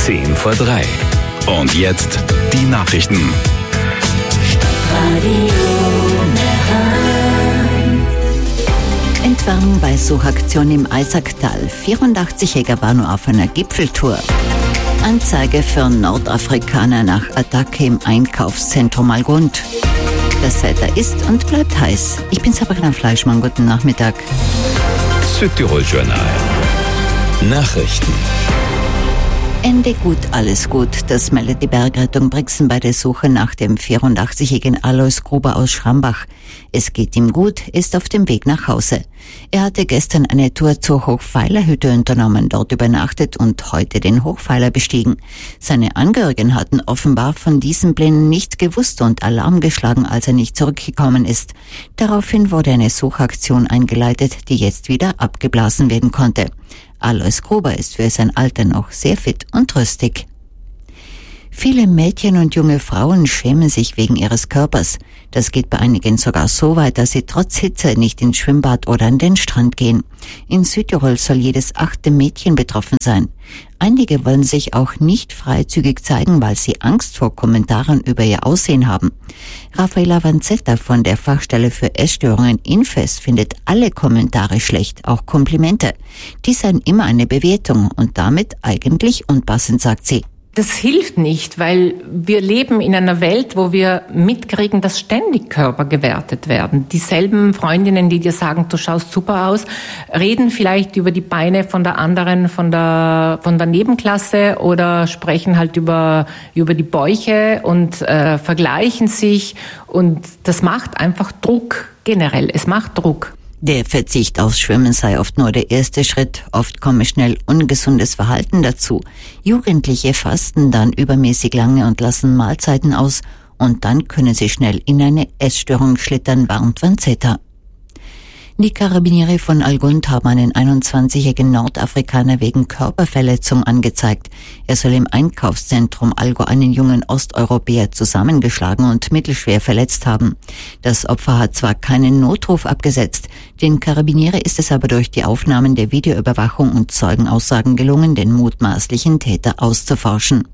2:10. Und jetzt die Nachrichten. Entwarnung bei Suchaktion im Eisacktal. 84-Jähriger war nur auf einer Gipfeltour. Anzeige für Nordafrikaner nach Attacke im Einkaufszentrum Algund. Das Wetter ist und bleibt heiß. Ich bin Sabrina Fleischmann. Guten Nachmittag. Südtirol Journal. Nachrichten. Ende gut, alles gut. Das meldet die Bergrettung Brixen bei der Suche nach dem 84-jährigen Alois Gruber aus Schrambach. Es geht ihm gut, ist auf dem Weg nach Hause. Er hatte gestern eine Tour zur Hochpfeilerhütte unternommen, dort übernachtet und heute den Hochpfeiler bestiegen. Seine Angehörigen hatten offenbar von diesen Plänen nichts gewusst und Alarm geschlagen, als er nicht zurückgekommen ist. Daraufhin wurde eine Suchaktion eingeleitet, die jetzt wieder abgeblasen werden konnte. Alois Gruber ist für sein Alter noch sehr fit und rüstig. Viele Mädchen und junge Frauen schämen sich wegen ihres Körpers. Das geht bei einigen sogar so weit, dass sie trotz Hitze nicht ins Schwimmbad oder an den Strand gehen. In Südtirol soll jedes 8. Mädchen betroffen sein. Einige wollen sich auch nicht freizügig zeigen, weil sie Angst vor Kommentaren über ihr Aussehen haben. Raffaella Vanzetta von der Fachstelle für Essstörungen Infest findet alle Kommentare schlecht, auch Komplimente. Die seien immer eine Bewertung und damit eigentlich unpassend, sagt sie. Das hilft nicht, weil wir leben in einer Welt, wo wir mitkriegen, dass ständig Körper gewertet werden. Dieselben Freundinnen, die dir sagen, du schaust super aus, reden vielleicht über die Beine von der anderen, von der Nebenklasse oder sprechen halt über die Bäuche und vergleichen sich. Und das macht einfach Druck generell. Es macht Druck. Der Verzicht aufs Schwimmen sei oft nur der erste Schritt. Oft komme schnell ungesundes Verhalten dazu. Jugendliche fasten dann übermäßig lange und lassen Mahlzeiten aus. Und dann können sie schnell in eine Essstörung schlittern, warnt Vanzetta. Die Karabiniere von Algund haben einen 21-jährigen Nordafrikaner wegen Körperverletzung angezeigt. Er soll im Einkaufszentrum Algo einen jungen Osteuropäer zusammengeschlagen und mittelschwer verletzt haben. Das Opfer hat zwar keinen Notruf abgesetzt, den Karabiniere ist es aber durch die Aufnahmen der Videoüberwachung und Zeugenaussagen gelungen, den mutmaßlichen Täter auszuforschen.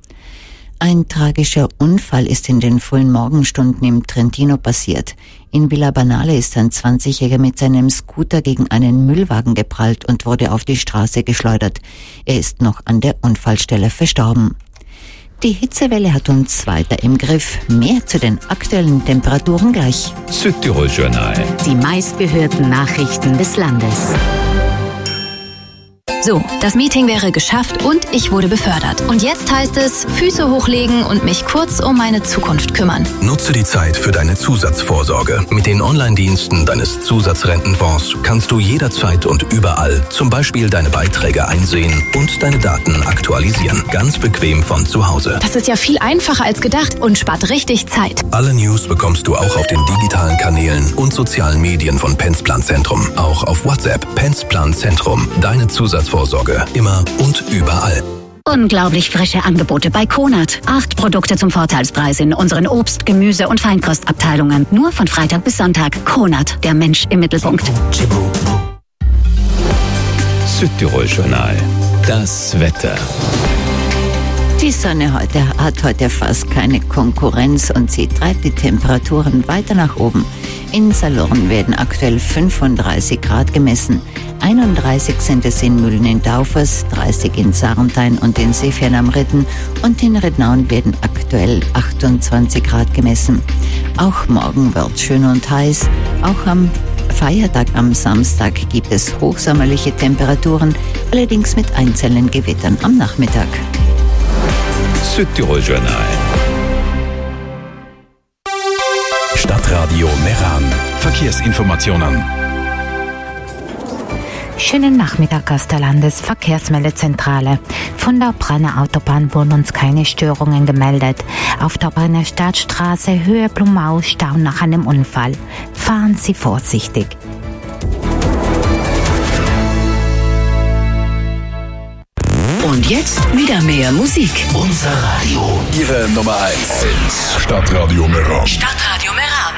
Ein tragischer Unfall ist in den frühen Morgenstunden im Trentino passiert. In Villa Banale ist ein 20-Jähriger mit seinem Scooter gegen einen Müllwagen geprallt und wurde auf die Straße geschleudert. Er ist noch an der Unfallstelle verstorben. Die Hitzewelle hat uns weiter im Griff. Mehr zu den aktuellen Temperaturen gleich. Südtirol Journal. Die meistgehörten Nachrichten des Landes. So, das Meeting wäre geschafft und ich wurde befördert. Und jetzt heißt es, Füße hochlegen und mich kurz um meine Zukunft kümmern. Nutze die Zeit für deine Zusatzvorsorge. Mit den Online-Diensten deines Zusatzrentenfonds kannst du jederzeit und überall zum Beispiel deine Beiträge einsehen und deine Daten aktualisieren. Ganz bequem von zu Hause. Das ist ja viel einfacher als gedacht und spart richtig Zeit. Alle News bekommst du auch auf den digitalen Kanälen und sozialen Medien von Pensplan Zentrum. Auch auf WhatsApp. Pensplan Zentrum. Deine Zusatzvorsorge. Immer und überall. Unglaublich frische Angebote bei Konat. 8 Produkte zum Vorteilspreis in unseren Obst-, Gemüse- und Feinkostabteilungen. Nur von Freitag bis Sonntag. Konat, der Mensch im Mittelpunkt. Südtirol Journal. Das Wetter. Die Sonne hat heute fast keine Konkurrenz und sie treibt die Temperaturen weiter nach oben. In Salurn werden aktuell 35 Grad gemessen. 31 sind es in Mühlen in Daufers, 30 in Sarntein und in Seefern am Ritten und in Rednaun werden aktuell 28 Grad gemessen. Auch morgen wird schön und heiß. Auch am Feiertag am Samstag gibt es hochsommerliche Temperaturen, allerdings mit einzelnen Gewittern am Nachmittag. Südtirol Journal. Stadtradio Meran. Verkehrsinformationen. Schönen Nachmittag aus der Landesverkehrsmeldezentrale. Von der Brenner Autobahn wurden uns keine Störungen gemeldet. Auf der Brenner Stadtstraße Höhe Blumau Stau nach einem Unfall. Fahren Sie vorsichtig. Und jetzt wieder mehr Musik. Unser Radio. Ihre Nummer 1. Stadtradio Meran. Stadtradio Meran.